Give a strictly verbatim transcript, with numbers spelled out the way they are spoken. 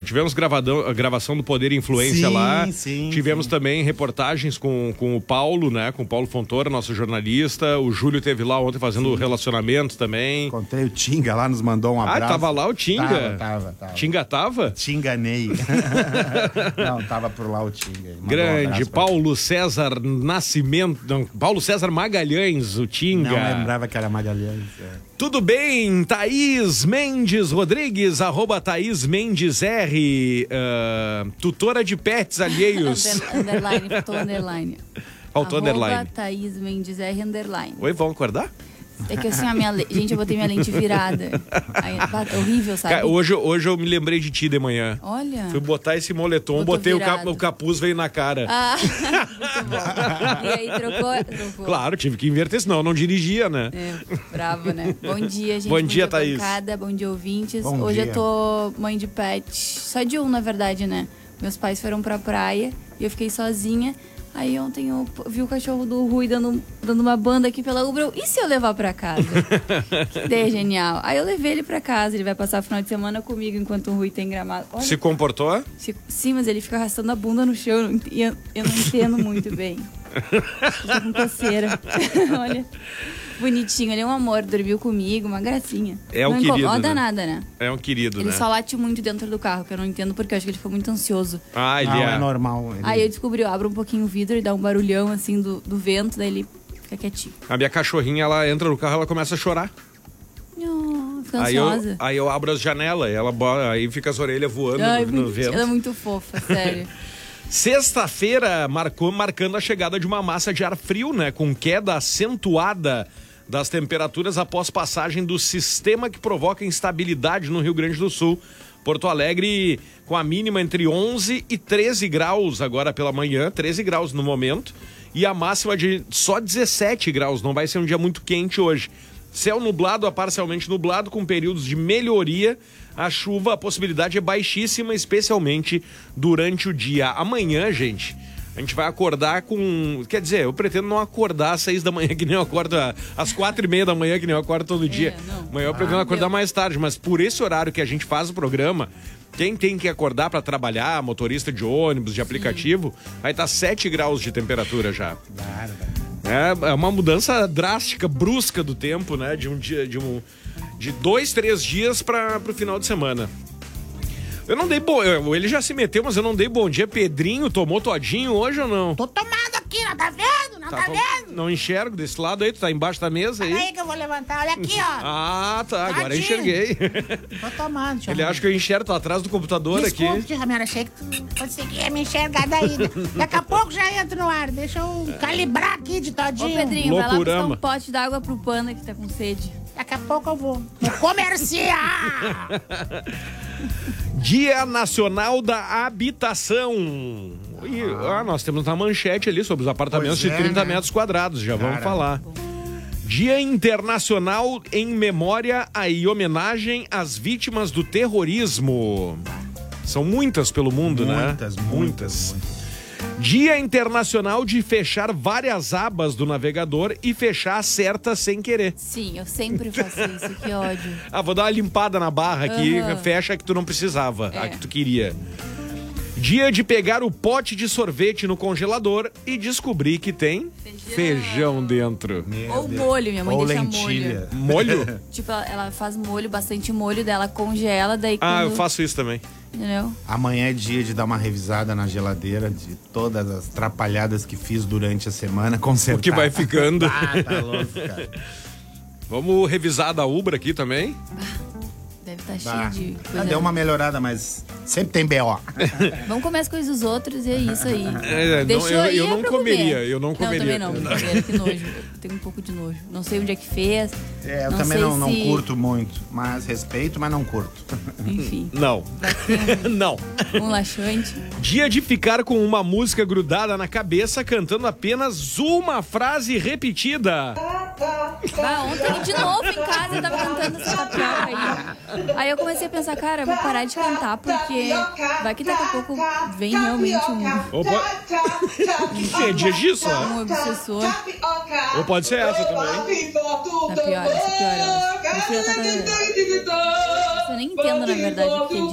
tivemos gravadão, a gravação do Poder e Influência sim, lá. Sim, tivemos sim. também reportagens com, com o Paulo, né? Com o Paulo Fontoura, nosso jornalista. O Júlio teve lá ontem fazendo sim. relacionamento também. Encontrei o Tinga lá, nos mandou um abraço. Ah, tava lá o Tinga? Tava, tava. tava. Tinga tava? Tinganei. Não, tava por lá o Tinga. Grande, um Paulo César Nascimento. Não, Paulo César Magalhães, o Tinga. Não lembrava que era Magalhães. É. Tudo bem, Thaís Mendes Rodrigues, arroba Thaís Mendes R, uh, tutora de pets alheios. Underline, faltou underline. Faltou arroba underline. Thaís Mendes R, underline. Oi, vão acordar? É que assim, a minha le... gente, eu botei minha lente virada. Aí, é horrível, sabe? Cara, hoje, hoje eu me lembrei de ti de manhã. Olha. Fui botar esse moletom, Botou botei o, cap... virado. o capuz, veio na cara. Ah, muito bom. E aí trocou? trocou. Claro, tive que inverter, senão eu não dirigia, né? É, bravo, né? Bom dia, gente. Bom, bom dia, dia Thaís. Bancada, bom dia, ouvintes. Bom hoje dia. eu tô mãe de pet. Só de um, na verdade, né? Meus pais foram pra praia e eu fiquei sozinha. Aí ontem eu vi o cachorro do Rui dando, dando uma banda aqui pela Uber. Eu, e se eu levar pra casa? Que ideia genial. Aí eu levei ele pra casa. Ele vai passar o final de semana comigo enquanto o Rui tem Gramado. Olha, se comportou? Se, sim, mas ele fica arrastando a bunda no chão. E eu, eu não entendo muito bem. Fico com coceira. Olha, bonitinho. Ele é um amor. Dormiu comigo, uma gracinha. É um não querido, incomoda né? nada, né? É um querido, ele né? Ele só late muito dentro do carro, que eu não entendo porque eu acho que ele ficou muito ansioso. Ah, ele não, é... é normal. Ele... Aí eu descobri, eu abro um pouquinho o vidro e dá um barulhão assim do, do vento, daí ele fica quietinho. A minha cachorrinha, ela entra no carro, ela começa a chorar. Oh, fica aí ansiosa. Eu, aí eu abro as janelas, ela aí fica as orelhas voando Ai, no, no vento. Ela é muito fofa, sério. Sexta-feira marcou, marcando a chegada de uma massa de ar frio, né? Com queda acentuada das temperaturas após passagem do sistema que provoca instabilidade no Rio Grande do Sul. Porto Alegre com a mínima entre onze e treze graus agora pela manhã, treze graus no momento, e a máxima de só dezessete graus, não vai ser um dia muito quente hoje. Céu nublado a parcialmente nublado, com períodos de melhoria. A chuva, a possibilidade é baixíssima, especialmente durante o dia. Amanhã, gente, a gente vai acordar com... Quer dizer, eu pretendo não acordar às seis da manhã, que nem eu acordo às quatro e meia da manhã, que nem eu acordo todo dia. É, não. Amanhã eu pretendo Ah, acordar meu. mais tarde, mas por esse horário que a gente faz o programa, quem tem que acordar para trabalhar, motorista de ônibus, de aplicativo, sim, vai estar sete graus de temperatura já. É, é uma mudança drástica, brusca do tempo, né? De um dia, de um, de dois, três dias para o final de semana. Eu não dei bom, eu, ele já se meteu, mas eu não dei bom dia. Pedrinho tomou todinho hoje ou não? Tô tomado aqui, não tá vendo? Não tá, tá vendo? Não enxergo desse lado aí, tu tá embaixo da mesa aí. Olha aí que eu vou levantar, olha aqui, ó. Ah, tá, agora eu Tadinho. enxerguei. Tô tomando, Ele acha que eu enxergo, tô atrás do computador. Desculpa, aqui. Desculpa, Ramiro, achei que tu conseguia me enxergar daí. Daqui a pouco já entro no ar, deixa eu calibrar aqui de Ô, todinho. Pedrinho, vai lá buscar Loucurama. um pote d'água pro Panda que tá com sede. Daqui a pouco eu vou. No comercial! Dia Nacional da Habitação. E, ah, nós temos uma manchete ali sobre os apartamentos Pois é, de trinta né? metros quadrados, já vamos Cara. falar. Dia Internacional em memória e homenagem às vítimas do terrorismo. São muitas pelo mundo, Muitas, né? muitas, muitas. Dia Internacional de fechar várias abas do navegador e fechar a certa sem querer. Sim, eu sempre faço isso, que ódio. Ah, vou dar uma limpada na barra aqui, Aham. fecha a que tu não precisava, É. a que tu queria. Dia de pegar o pote de sorvete no congelador e descobrir que tem feijão, feijão dentro. Meu Ou Deus. molho, minha mãe Ou deixa lentilha. molho. Molho? Tipo, ela, ela faz molho, bastante molho dela, congela, daí quando... Ah, eu faço isso também. Entendeu? Amanhã é dia de dar uma revisada na geladeira de todas as trapalhadas que fiz durante a semana, consertar. O que vai ficando. Ah, tá louco, cara. Vamos revisar da Ubra aqui também? Deve estar Bah. cheio de Já coisa. deu uma melhorada, mas sempre tem B O. Vamos comer as coisas dos outros e é isso aí. É, não, Deixou eu- aí, eu é não pra comeria, comer. eu não comeria. Não, também não, brincadeira, que nojo. Eu tenho um pouco de nojo. Não sei onde é que fez. É, eu não também sei não, não se- curto muito, mas respeito, mas não curto. Enfim, Não. Não. um laxante. Dia de ficar com uma música grudada na cabeça cantando apenas uma frase repetida. Ah, ontem de novo em casa eu tava cantando essa tapioca aí. Aí eu comecei a pensar, cara, eu vou parar de cantar porque vai que daqui a pouco vem realmente um, Opa. Que dia disso, ó? um obsessor. Ou pode ser essa também. Tá pior, essa pior, eu acho. Meu filho tá com... Eu nem entendo, na verdade, o que ele